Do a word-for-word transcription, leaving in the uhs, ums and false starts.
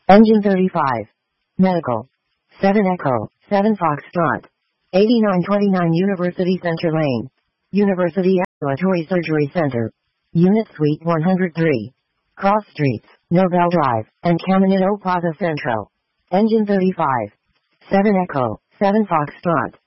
Engine thirty-five. Medical. seven Echo, seven Foxtrot. eighty-nine twenty-nine University Center Lane. University Ambulatory Surgery Center. Unit Suite one hundred three. Cross Streets, Nobel Drive, and Caminito Plaza Centro. Engine thirty-five. seven Echo, seven Foxtrot.